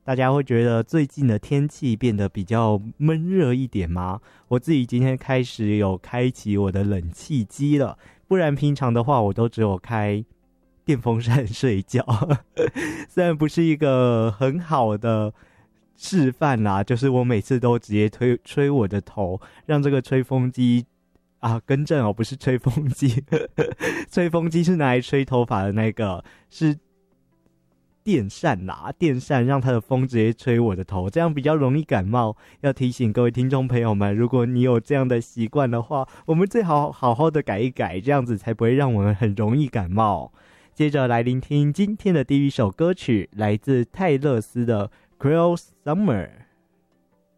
大家会觉得最近的天气变得比较闷热一点吗？我自己今天开始有开启我的冷气机了，不然平常的话我都只有开电风扇睡觉。虽然不是一个很好的示范啦，就是我每次都直接吹我的头，让这个吹风机更正哦，不是吹风机。吹风机是拿来吹头发的那个，是电扇啦，电扇让它的风直接吹我的头，这样比较容易感冒。要提醒各位听众朋友们，如果你有这样的习惯的话，我们最好好好的改一改，这样子才不会让我们很容易感冒。接着来聆听今天的第一首歌曲，来自泰勒斯的《Cruel Summer》。